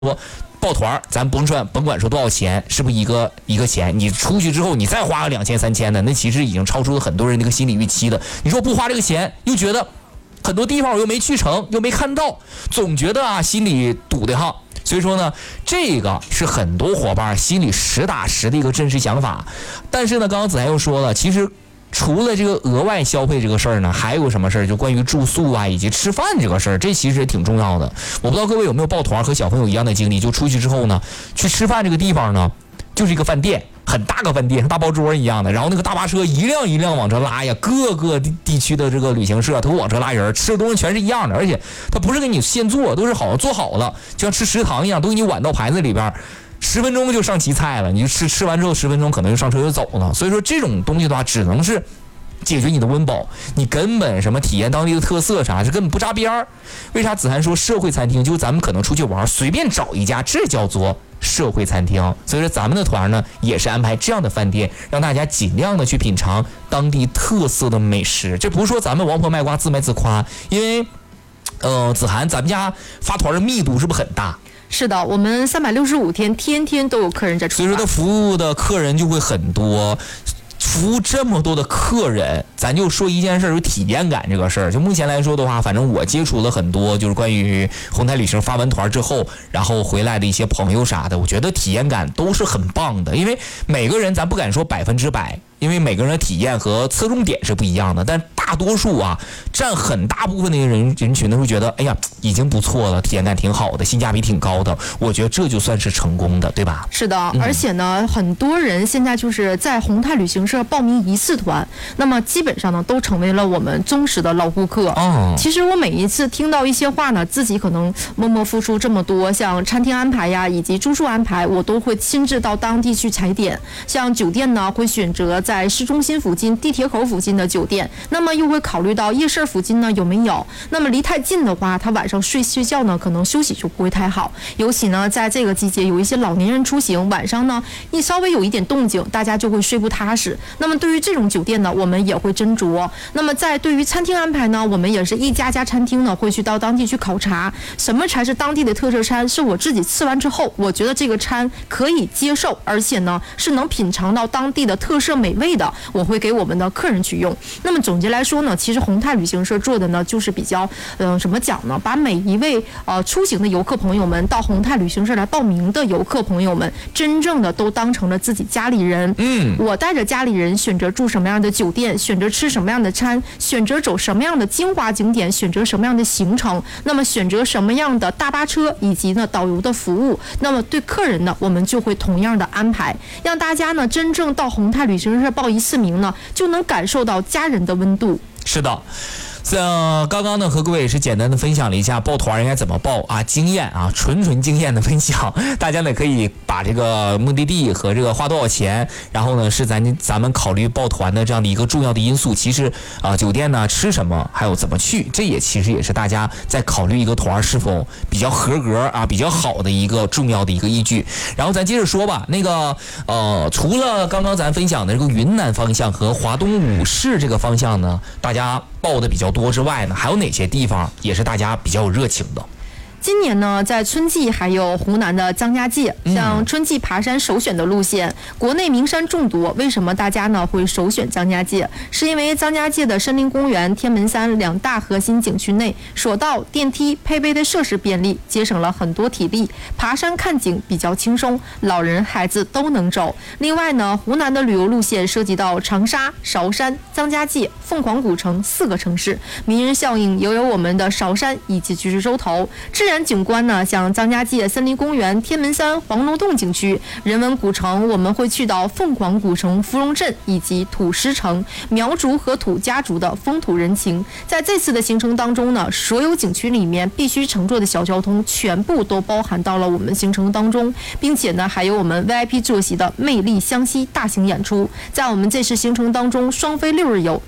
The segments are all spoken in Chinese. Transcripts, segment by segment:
抱团咱甭管说多少钱，是不是一个钱？你出去之后，你再花个2000、3000的，那其实已经超出了很多人那个心理预期的。你说不花这个钱，又觉得很多地方我又没去成，又没看到，总觉得啊心里堵得慌。所以说呢，这个是很多伙伴心里实打实的一个真实想法。但是呢，刚刚子涵又说了，其实除了这个额外消费这个事儿呢，还有什么事儿？就关于住宿啊，以及吃饭这个事儿，这其实也挺重要的。我不知道各位有没有抱团和小朋友一样的经历，就出去之后呢，去吃饭这个地方呢，就是一个饭店，很大个饭店，像大包桌一样的，然后那个大巴车一辆一辆往这拉呀，各个地区的这个旅行社都往这拉人，吃的东西全是一样的，而且它不是给你现做，都是做好了，就像吃食堂一样，都给你碗到盘子里边。10分钟就上齐菜了，你就吃完之后10分钟可能就上车就走了。所以说这种东西的话，只能是解决你的温饱，你根本什么体验当地的特色啥，这根本不扎边儿。为啥子涵说社会餐厅？就咱们可能出去玩，随便找一家，这叫做社会餐厅。所以说咱们的团呢，也是安排这样的饭店，让大家尽量的去品尝当地特色的美食。这不是说咱们王婆卖瓜自卖自夸，因为子涵咱们家发团的密度是不是很大？ 是的，我们365天天天都有客人在出发， 所以说他服务的客人就会很多。服务这么多的客人，咱就说一件事，有体验感这个事儿。就目前来说的话，反正我接触了很多，就是关于红台旅行发完团之后，然后回来的一些朋友啥的，我觉得体验感都是很棒的。因为每个人咱不敢说100%，因为每个人的体验和侧重点是不一样的，但大多数啊，占很大部分的人群都会觉得，哎呀，已经不错了，体验感挺好的，性价比挺高的。我觉得这就算是成功的，对吧？ 是的，而且呢，很多人现在就是在红泰旅行社报名一次团，那么基本上呢，都成为了我们忠实的老顾客。其实我每一次听到一些话呢，自己可能默默付出这么多，像餐厅安排呀，以及住宿安排，我都会亲自到当地去踩点。像酒店呢，会选择在市中心附近、地铁口附近的酒店，那么又会考虑到夜市附近呢有没有。那么离太近的话，他晚上睡觉呢，可能休息就不会太好。尤其呢，在这个季节，有一些老年人出行，晚上呢，一稍微有一点动静，大家就会睡不踏实。那么对于这种酒店呢，我们也会斟酌。那么在对于餐厅安排呢，我们也是一家家餐厅呢，会去到当地去考察，什么才是当地的特色餐，是我自己吃完之后，我觉得这个餐可以接受，而且呢是能品尝到当地的特色美味的，我会给我们的客人去用。那么总结来说呢，其实红泰旅行社做的呢，就是比较怎么讲呢，把每一位出行的游客朋友们，到红泰旅行社来报名的游客朋友们，真正的都当成了自己家里人。我带着家里人选择住什么样的酒店，选择吃什么样的餐，选择走什么样的精华景点，选择什么样的行程，那么选择什么样的大巴车以及呢导游的服务，那么对客人呢，我们就会同样的安排，让大家呢真正到红泰旅行社报一次名呢，就能感受到家人的温度。 是的。刚刚呢和各位也是简单的分享了一下抱团应该怎么报啊，经验啊，纯经验的分享。大家呢可以把这个目的地和这个花多少钱，然后呢是咱们考虑抱团的这样的一个重要的因素。其实酒店呢吃什么，还有怎么去，这也其实也是大家在考虑一个团是否比较合格啊，比较好的一个重要的一个依据。然后咱接着说吧，那个除了刚刚咱分享的这个云南方向和华东五市这个方向呢，大家报的比较多之外呢，还有哪些地方也是大家比较有热情的？ 今年呢，在春季还有湖南的张家界，像春季爬山首选的路线，国内名山众多。为什么大家呢会首选张家界？是因为张家界的森林公园、天门山两大核心景区内，索道、电梯配备的设施便利，节省了很多体力，爬山看景比较轻松，老人孩子都能走。另外呢，湖南的旅游路线涉及到长沙、韶山、张家界、凤凰古城4个城市，名人效应也有我们的韶山以及橘子洲头。自然景观呢，像张家界森林公园、天门山、黄龙洞景区；人文古城，我们会去到凤凰古城、芙蓉镇以及土狮城，苗族和土家族的风土人情。在这次的行程当中呢，所有景区里面必须乘坐的小交通全部都包含到了我们行程当中，并且呢，还有我们 VIP 坐席的魅力湘西大型演出。在我们这次行程当中，双飞6日游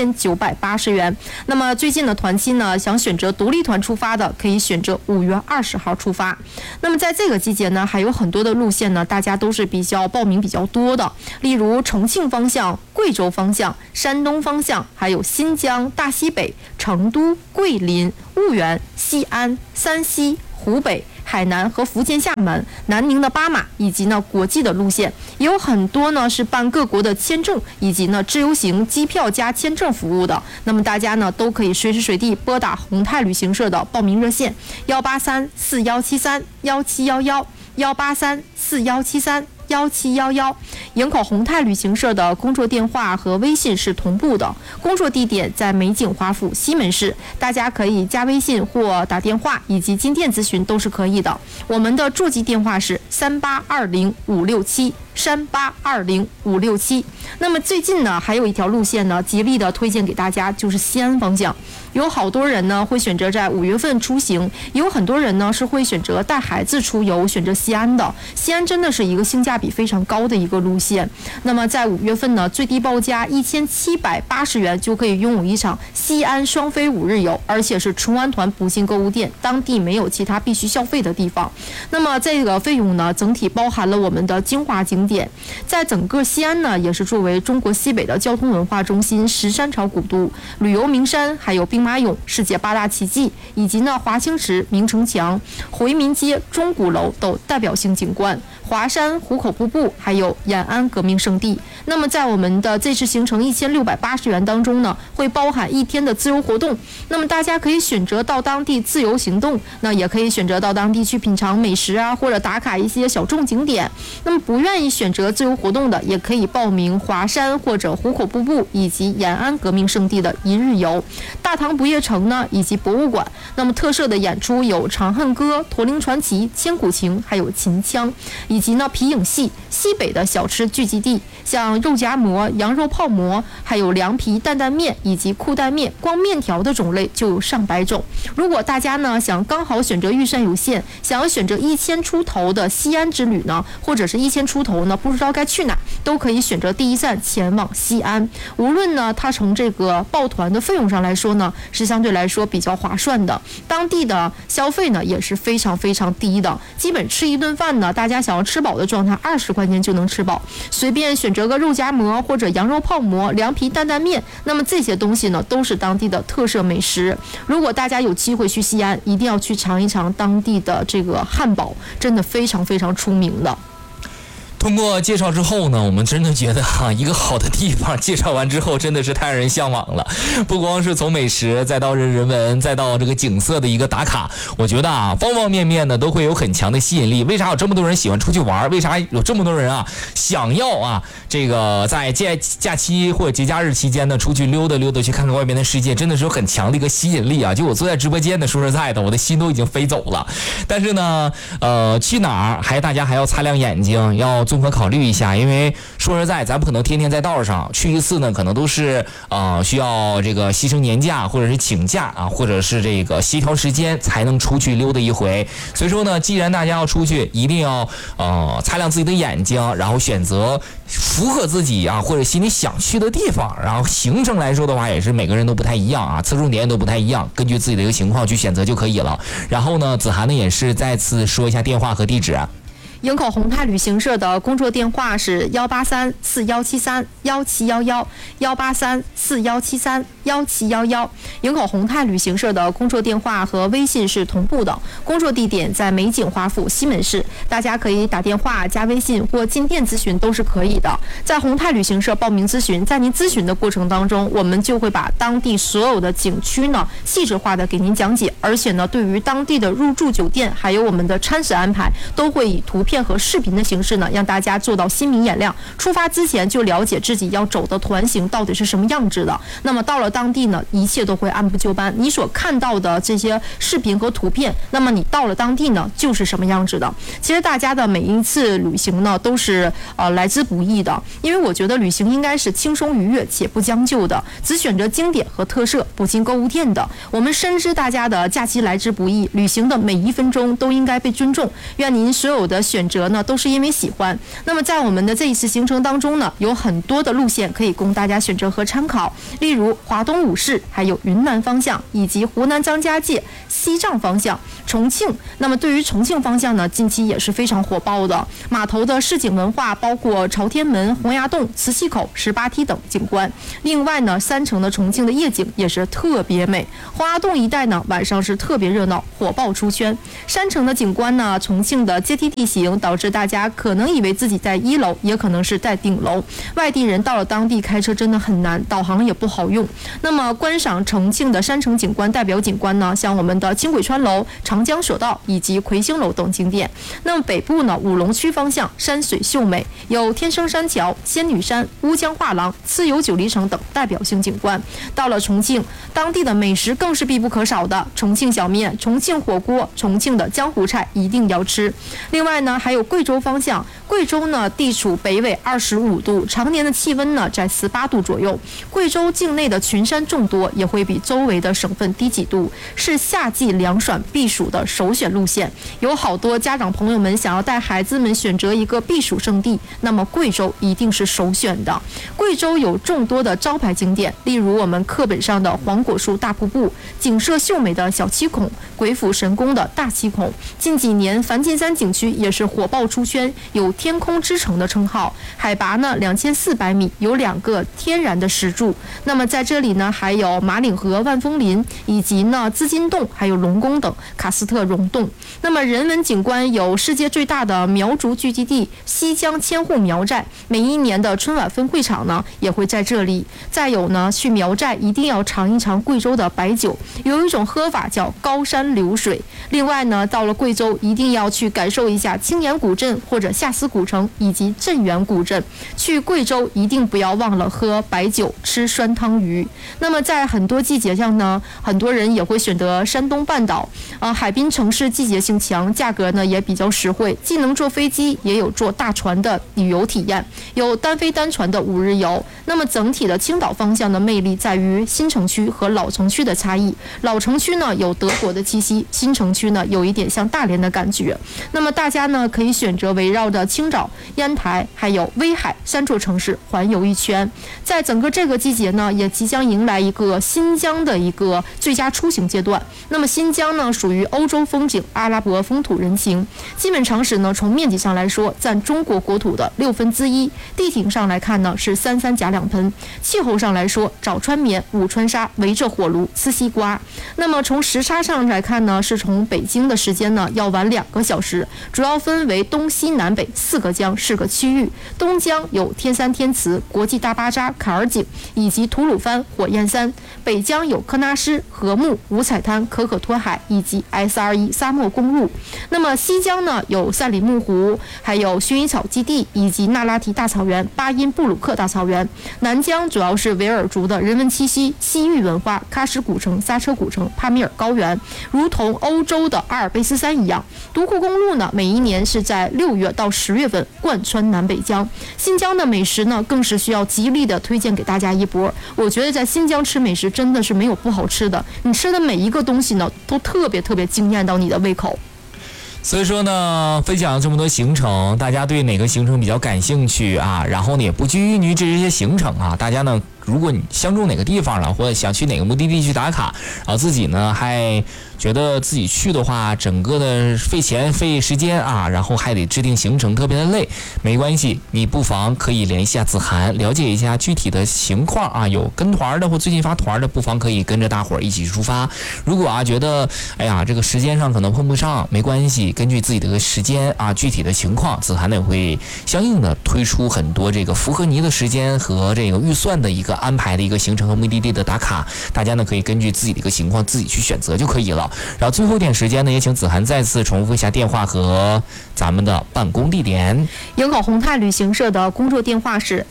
3980元。那么最近的团期呢，想选择独立团出发的，可以选择5月20号出发。那么在这个季节呢，还有很多的路线呢，大家都是报名比较多的，例如重庆方向、贵州方向、山东方向，还有新疆、大西北、成都、桂林、婺源、西安、山西、湖北、 海南和福建厦门、南宁的巴马，以及呢国际的路线，也有很多呢是办各国的签证以及呢自由行机票加签证服务的。那么大家呢都可以随时随地拨打宏泰旅行社的报名热线18341731711，18341731711，营口宏泰旅行社的工作电话和微信是同步的，工作地点在美景华府西门市，大家可以加微信或打电话以及进店咨询都是可以的。我们的座机电话是3820-567。那么最近呢还有一条路线呢极力的推荐给大家，就是西安方向。有好多人呢会选择在5月份出行，也有很多人呢是会选择带孩子出游，选择西安的。西安真的是一个性价比非常高的一个路线。那么在5月份呢，最低报价1780元就可以拥有一场西安双飞5日游，而且是纯玩团不进购物店，当地没有其他必须消费的地方。那么这个费用呢，整体包含了我们的精华景点。在整个西安呢，也是作为中国西北的交通文化中心、13朝古都、旅游名山，还有兵马俑、世界8大奇迹，以及呢华清池、明城墙、回民街、钟鼓楼等代表性景观。华山、壶口瀑布，还有延安革命圣地。那么在我们的这次行程1680元当中呢，会包含1天的自由活动。那么大家可以选择到当地自由行动，那也可以选择到当地去品尝美食啊，或者打卡一些小众景点。那么不愿意选择自由活动的，也可以报名华山或者壶口瀑布以及延安革命圣地的1日游。大唐不夜城呢，以及博物馆。那么特色的演出有长恨歌、驼铃传奇、千古情，还有秦腔。以及呢皮影戏，西北的小吃聚集地，像肉夹馍、羊肉泡馍，还有凉皮、担担面以及裤带面，光面条的种类就有上百种。如果大家呢想刚好选择预算有限，想要选择1000出头的西安之旅呢，或者是1000出头呢不知道该去哪，都可以选择第一站前往西安。无论呢它从这个报团的费用上来说呢，是相对来说比较划算的，当地的消费呢也是非常非常低的，基本吃一顿饭呢，大家想要吃饱的状态20块钱就能吃饱，随便选择个肉夹馍或者羊肉泡馍、凉皮、担担面，那么这些东西呢都是当地的特色美食。如果大家有机会去西安，一定要去尝一尝当地的这个汉堡，真的非常非常出名的。 通过介绍之后呢，我们真的觉得一个好的地方介绍完之后真的是太让人向往了。不光是从美食，再到人文，再到这个景色的一个打卡，我觉得方方面面呢都会有很强的吸引力。为啥有这么多人喜欢出去玩？为啥有这么多人想要这个在假期或者节假日期间呢出去溜达溜达，去看看外面的世界，真的是有很强的一个吸引力啊！就我坐在直播间的，说实在的，我的心都已经飞走了。但是呢，去哪儿大家还要擦亮眼睛，要综合考虑一下，因为说实在，咱不可能天天在道上去一次呢，可能都是需要这个牺牲年假，或者是请假或者是这个协调时间才能出去溜达一回。所以说呢，既然大家要出去，一定要擦亮自己的眼睛，然后选择符合自己或者心里想去的地方。然后行程来说的话，也是每个人都不太一样侧重点都不太一样，根据自己的一个情况去选择就可以了。然后呢，子涵呢也是再次说一下电话和地址。 营口宏泰旅行社的工作电话是18341731711，18341731711。营口宏泰旅行社的工作电话和微信是同步的，工作地点在美景华府西门市，大家可以打电话、加微信或进店咨询都是可以的。在宏泰旅行社报名咨询，在您咨询的过程当中，我们就会把当地所有的景区呢细致化的给您讲解，而且呢，对于当地的入住酒店还有我们的餐食安排，都会以图片和视频的形式呢，让大家做到心明眼亮。出发之前就了解自己要走的团行到底是什么样子的。那么到了当地呢，一切都会按部就班。你所看到的这些视频和图片，那么你到了当地呢，就是什么样子的。其实大家的每一次旅行呢，都是来之不易的，因为我觉得旅行应该是轻松愉悦且不将就的，只选择经典和特色，不进购物店的。我们深知大家的假期来之不易，旅行的每1分钟都应该被尊重。愿您所有的选择呢，都是因为喜欢。那么在我们的这一次行程当中呢，有很多的路线可以供大家选择和参考，例如华东五市，还有云南方向，以及湖南张家界、西藏方向、重庆。那么对于重庆方向呢，近期也是非常火爆的，码头的市井文化包括朝天门、洪崖洞、磁器口、18梯等景观。另外呢，山城的重庆的夜景也是特别美，洪崖洞一带呢晚上是特别热闹，火爆出圈。山城的景观呢，重庆的阶梯地形导致大家可能以为自己在1楼，也可能是在顶楼。外地人到了当地开车真的很难，导航也不好用。那么观赏重庆的山城景观代表景观呢，像我们的轻轨川楼、长江索道以及魁星楼等景点。那么北部呢，五龙区方向山水秀美，有天生山桥、仙女山、乌江画廊、蚩尤9里城等代表性景观。到了重庆，当地的美食更是必不可少的，重庆小面、重庆火锅、重庆的江湖菜一定要吃。另外呢，还有贵州方向，贵州呢地处北纬25度，常年的气温呢在18度左右。贵州境内的群山众多，也会比周围的省份低几度，是夏季凉爽避暑的首选路线。有好多家长朋友们想要带孩子们选择一个避暑胜地，那么贵州一定是首选的。贵州有众多的招牌景点，例如我们课本上的黄果树大瀑布、景色秀美的小七孔、鬼斧神工的大七孔。近几年梵净山景区也是火爆出圈，有天空之城的称号，海拔呢2400米，有2个天然的石柱。那么在这里呢，还有马岭河、万峰林，以及呢资金洞，还有龙宫等喀斯特溶洞。那么人文景观有世界最大的苗族聚集地西江千户苗寨，每一年的春晚分会场呢也会在这里。再有呢，去苗寨一定要尝一尝贵州的白酒，有一种喝法叫高山流水。另外呢，到了贵州一定要去感受一下青岩古镇或者下司古城以及镇远古镇。去贵州一定不要忘了喝白酒、吃酸汤鱼。那么在很多季节上呢，很多人也会选择山东半岛，海滨城市季节性强，价格呢也比较实惠，既能坐飞机，也有坐大船的旅游体验，有单飞单船的5日游。那么整体的青岛方向的魅力在于新城区和老城区的差异，老城区呢有德国的气息，新城区呢有一点像大连的感觉。那么大家呢可以选择围绕着青岛、烟台还有威海3座城市环游一圈。在整个这个季节呢，也即将迎来一个新疆的一个最佳出行阶段。那么新疆呢属于欧洲风景、阿拉伯风土人情，基本常识呢从面积上来说占中国国土的1/6，地形上来看呢是3夹2盆，气候上来说早穿棉，午穿纱，围着火炉吃西瓜。那么从时差上来看呢，是从北京的时间呢要晚2个小时，主要分为东西南北4个江4个区域。东江有天山天池、国际大巴扎、坎儿井以及吐鲁番、火焰山；北江有科纳斯、禾木、五彩滩、可可托海以及 SRE 沙漠公路。那么西江呢有赛里木湖，还有薰衣草基地以及那拉提大草原、巴音布鲁克大草原。南江主要是维尔族的人文气息、西域文化、喀什古城、撒车古城、帕米尔高原，如同欧洲的阿尔卑斯山一样。独库公路呢，每一年是在6月到10月份贯穿南北疆。新疆的美食呢，更是需要极力的推荐给大家一波。我觉得在新疆吃美食真的是没有不好吃的，你吃的每一个东西呢，都特别惊艳到你的胃口。 所以说呢，分享了这么多行程，大家对哪个行程比较感兴趣啊？然后呢，也不拘泥于这些行程啊，大家呢，如果你相中哪个地方了，或者想去哪个目的地去打卡，然后自己呢还觉得自己去的话，整个的费钱费时间啊，然后还得制定行程，特别的累。没关系，你不妨可以联系一下子涵，了解一下具体的情况啊。有跟团的或最近发团的，不妨可以跟着大伙儿一起出发。如果觉得哎呀这个时间上可能碰不上，没关系，根据自己的时间啊，具体的情况，子涵呢也会相应的推出很多这个符合你的时间和这个预算的一个安排的一个行程和目的地的打卡，大家呢可以根据自己的一个情况自己去选择就可以了。然后最后一点时间呢，也请子涵再次重复一下电话和咱们的办公地点。 营口宏泰旅行社的工作电话是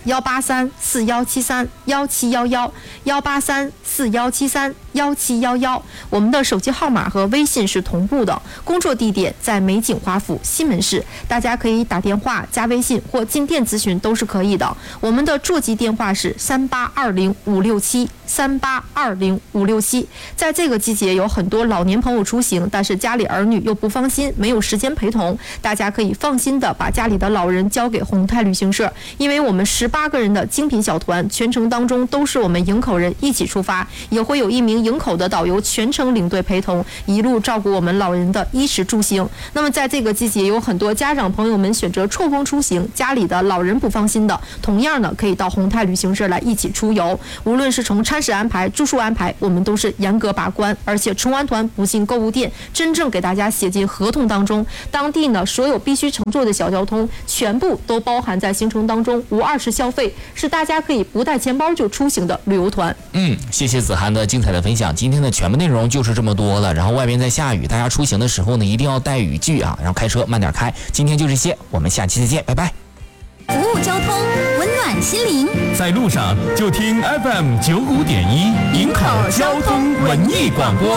183-4173-1711，183-4173-1711。我们的手机号码和微信是同步的。工作地点在美景华府西门市，大家可以打电话、加微信或进店咨询都是可以的。我们的座机电话是 3820-567，3820-567。在这个季节有很多老年朋友出行，但是家里儿女又不放心，没有时间陪同，大家可以放心的把家里的老人交给宏泰旅行社，因为我们18个人的精品小团，全程当中都是我们营口人一起出发，也会有一名营口的导游全程领队陪同，一路照顾我们老人的衣食住行。那么在这个季节有很多家长朋友们选择错峰出行，家里的老人不放心的，同样呢可以到宏泰旅行社来一起出游，无论是从餐食安排、住宿安排，我们都是严格把关，而且冲完团不进购物店，真正给大家写进合同当中，当地呢所有必须乘坐的小交通全部都包含在行程当中，无20消费，是大家可以不带钱包就出行的旅游团。 谢谢子涵的精彩的分享，今天的全部内容就是这么多了。然后外边在下雨，大家出行的时候呢一定要带雨具啊，然后开车慢点开。今天就这些，我们下期再见，拜拜。 服务交通，温暖心灵， 在路上就听 FM 95.1营口交通文艺广播。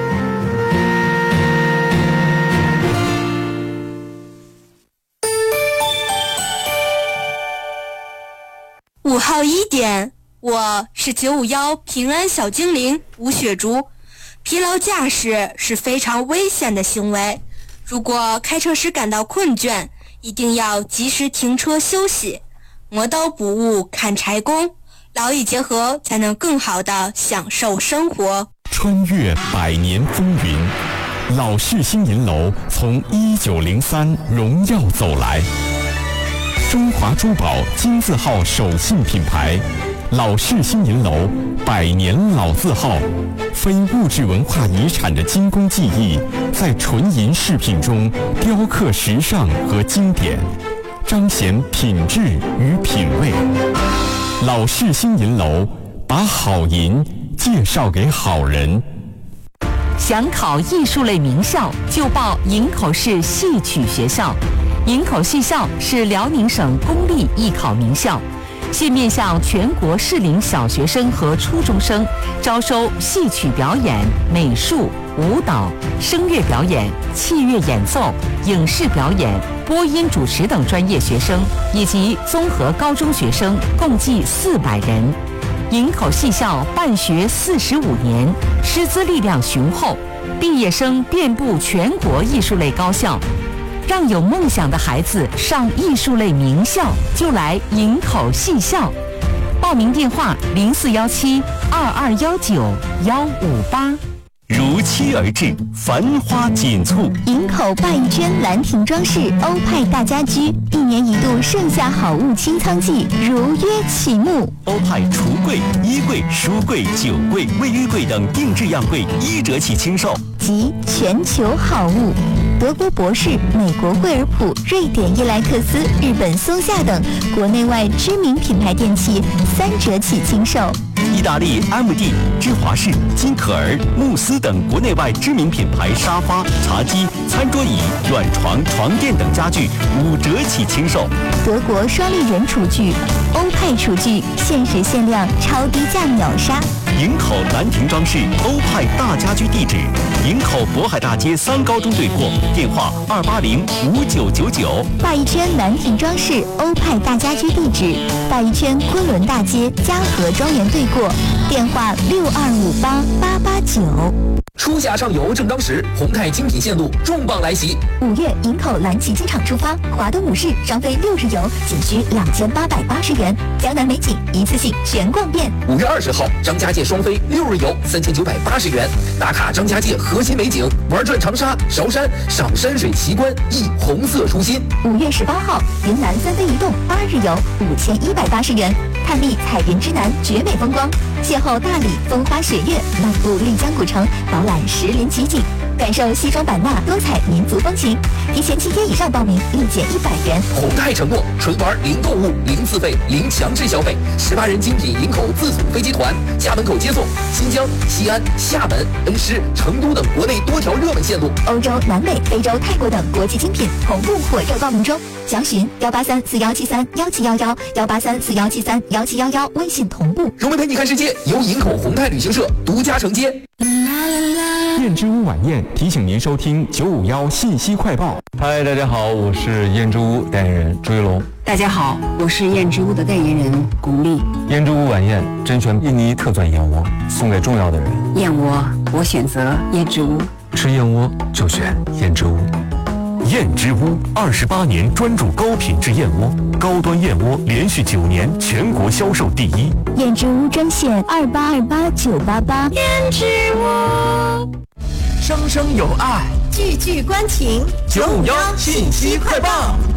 5号1点，我是951平安小精灵吴雪竹。疲劳驾驶是非常危险的行为，如果开车时感到困倦，一定要及时停车休息，磨刀不误砍柴工，劳逸结合才能更好地享受生活。 穿越100年风云，老式新银楼从1903荣耀走来，中华珠宝金字号手信品牌，老式新银楼100年老字号，非物质文化遗产的精工技艺，在纯银饰品中雕刻时尚和经典，彰显品质与品味。老式新银楼，把好银介绍给好人。 想考艺术类名校，就报营口市戏曲学校。营口戏校是辽宁省公立艺考名校，现面向全国适龄小学生和初中生，招收戏曲表演、美术、舞蹈、声乐表演、器乐演奏、影视表演、播音主持等专业学生，以及综合高中学生，共计400人。营口戏校办学45年，师资力量雄厚，毕业生遍布全国艺术类高校。让有梦想的孩子上艺术类名校，就来营口戏校。报名电话0417-2219-158。 如期而至，繁花锦簇。 营口鲅鱼圈兰亭装饰欧派大家居，1年1度盛夏好物清仓季如约启幕。 欧派橱柜、衣柜、书柜、酒柜、卫浴柜等定制样柜1折起清售， 及全球好物。德国博士、美国惠而浦、瑞典伊莱克斯、日本松下等国内外知名品牌电器3折起清售。 意大利 MD、芝华士、金可儿、慕斯等国内外知名品牌沙发、茶几、餐桌椅、软床、床垫等家具5折起清售。 德国双立人厨具、欧派厨具限时限量超低价秒杀。 营口兰亭装饰欧派大家居地址：营口渤海大街3高中对过，电话280-5999。 鲅鱼圈兰亭装饰欧派大家居地址：鲅鱼圈昆仑大街嘉禾庄园对过，电话6258889。 初夏上游正当时，宏泰精品线路重磅来袭。 5月营口蓝旗机场出发，华东五市双飞6日游仅需2880元，江南美景一次性全逛遍。 5月20号，张家界双飞6日游3980元，打卡张家界核心美景，玩转长沙、韶山，赏山水奇观，忆红色初心。 5月18号，云南三飞一动8日游5180元，探秘彩云之南绝美风光，邂逅大理风花雪月，漫步丽江古城，饱览石林奇景，感受西双版纳多彩民族风情。提前7天以上报名，立减100元。 宏泰承诺，纯玩零购物、零自费、零强制消费，18人精品营口自组飞机团，家门口接送，新疆、西安、厦门、恩施、成都等国内多条热门线路， 欧洲、南美、非洲、泰国等国际精品同步火热报名中。详询18341731711，18341731711，微信同步。 荣美陪你看世界，由营口宏泰旅行社独家承接。 燕之屋晚宴提醒您收听951信息快报。 嗨，大家好，我是燕之屋代言人朱一龙。 大家好，我是燕之屋的代言人巩俐。 燕之屋晚宴甄选印尼特钻燕窝，送给重要的人。 燕窝，我选择燕之屋。 吃燕窝就选燕之屋。 燕之屋28年专注高品质燕窝，高端燕窝连续9年全国销售第一。 燕之屋专线2828-988。 燕之屋， 声声有爱， 句句关情。 951信息快报。